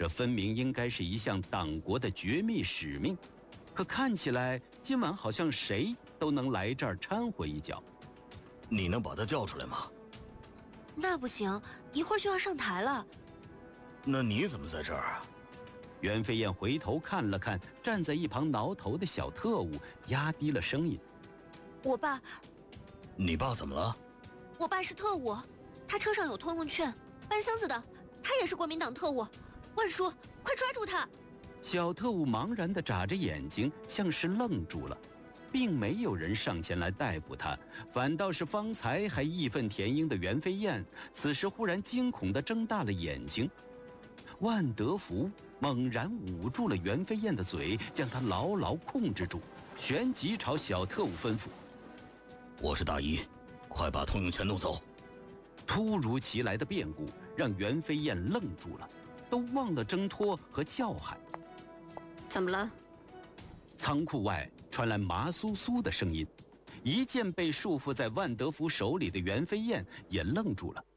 这分明应该是一项党国的绝密使命，可看起来今晚好像谁都能来这儿掺和一脚。 你能把他叫出来吗？ 那不行，一会儿就要上台了。 那你怎么在这儿啊？ 袁飞燕回头看了看站在一旁挠头的小特务，压低了声音： 我爸。 你爸怎么了？ 我爸是特务，他车上有通用券，搬箱子的，他也是国民党特务。万叔，快抓住他！ 小特务茫然地眨着眼睛，像是愣住了，并没有人上前来逮捕他，反倒是方才还义愤填膺的袁飞燕，此时忽然惊恐地睁大了眼睛。万德福猛然捂住了袁飞燕的嘴，将她牢牢控制住，旋即朝小特务吩咐： 我是大一，快把通用券弄走。 突如其来的变故让袁飞燕愣住了，都忘了挣脱和叫喊。 怎么了？ 仓库外传来麻酥酥的声音，一见被束缚在万德福手里的袁飞燕也愣住了。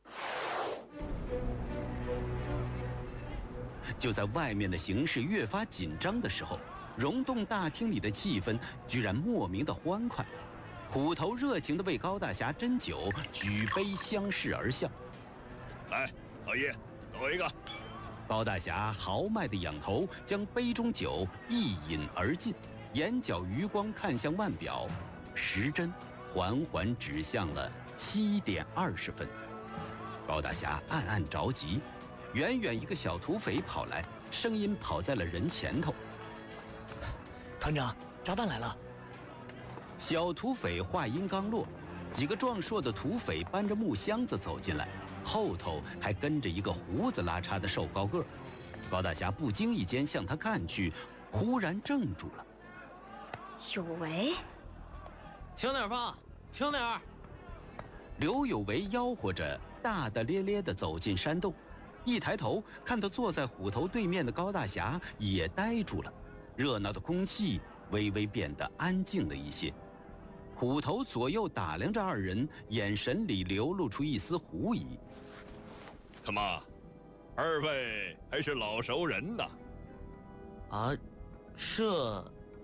就在外面的形势越发紧张的时候，溶洞大厅里的气氛居然莫名的欢快。虎头热情地为高大侠斟酒，举杯相视而笑。 来，老爷，走一个。 高大侠豪迈地仰头，将杯中酒一饮而尽，眼角余光看向腕表，时针缓缓指向了7点20分。高大侠暗暗着急，远远一个小土匪跑来，声音跑在了人前头： 团长，炸弹来了！ 小土匪话音刚落，几个壮硕的土匪搬着木箱子走进来，后头还跟着一个胡子拉碴的瘦高个。高大侠不经意间向他看去，忽然怔住了。 有为， 轻点放，轻点！ 刘有为吆喝着，大大咧咧地走进山洞，一抬头看到坐在虎头对面的高大侠，也呆住了。热闹的空气微微变得安静了一些。虎头左右打量着二人，眼神里流露出一丝狐疑。 他妈，二位还是老熟人呐。 啊，这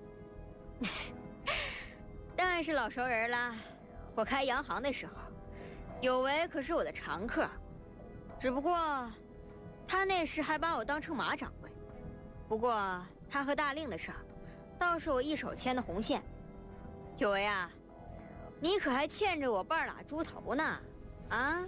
当然是老熟人啦。我开洋行的时候，有为可是我的常客，只不过他那时还把我当成马掌柜。不过他和大令的事儿，倒是我一手牵的红线。有为啊，你可还欠着我半拉猪头呢，啊！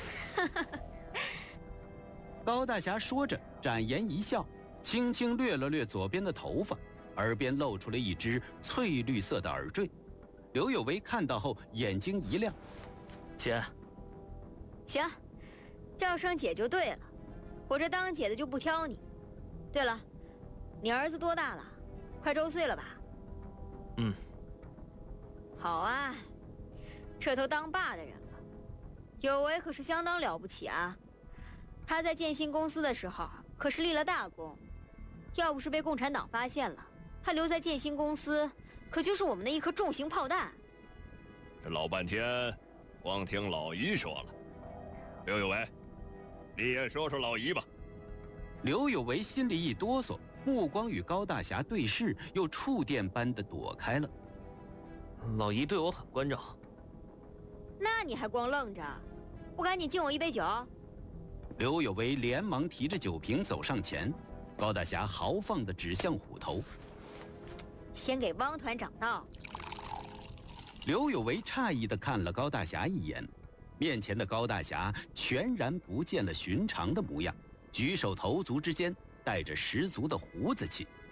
高大侠说着，展颜一笑，轻轻掠了掠左边的头发，耳边露出了一只翠绿色的耳坠。刘有为看到后，眼睛一亮：“ 姐， 行，叫声姐就对了，我这当姐的就不挑你。对了，你儿子多大了？快周岁了吧？”“ 嗯。”“ 好啊，这都当爸的人了。有为可是相当了不起啊，他在建新公司的时候可是立了大功，要不是被共产党发现了，他留在建新公司可就是我们的一颗重型炮弹。”“ 这老半天光听老姨说了，刘有为，你也说说老姨吧。” 刘有为心里一哆嗦，目光与高大侠对视，又触电般的躲开了。 “老姨对我很关照。”“ 那你还光愣着，不赶紧敬我一杯酒？” 刘有为连忙提着酒瓶走上前，高大侠豪放地指向虎头：“ 先给汪团长倒。” 刘有为诧异地看了高大侠一眼，面前的高大侠全然不见了寻常的模样，举手投足之间带着十足的胡子气。